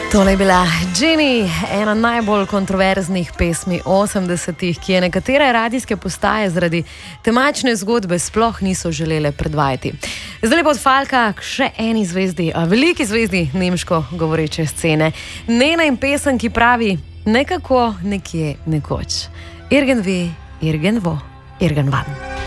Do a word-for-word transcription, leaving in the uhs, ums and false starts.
Tole je bila Jenny, ena najbolj kontroverznih pesmi osemdesetih, ki je nekatere radijske postaje zaradi temačne zgodbe sploh niso želele predvajati. Zdaj pa od Falka k še eni zvezdi, a veliki zvezdi nemško govoreče scene. Nena in pesem, ki pravi nekako, nekje, nekoč. Irgendwo, irgendwo, irgendwann.